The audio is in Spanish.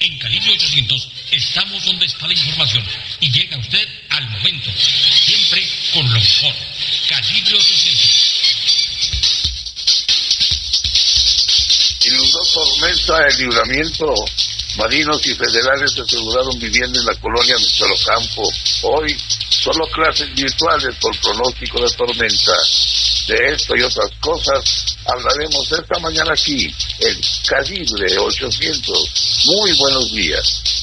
En Calibre 800 estamos donde está la información y llega usted al momento, siempre con lo mejor. Calibre 800. Inundó tormenta el Libramiento. Marinos y federales aseguraron vivienda en la colonia Michelocampo. Hoy, solo clases virtuales por pronóstico de tormenta. De esto y otras cosas hablaremos esta mañana aquí, en Calibre 800. Muy buenos días.